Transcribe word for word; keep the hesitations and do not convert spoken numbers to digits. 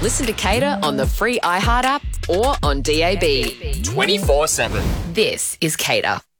Listen to Cater on the free iHeart app or on D A B. twenty-four seven. This is Cater.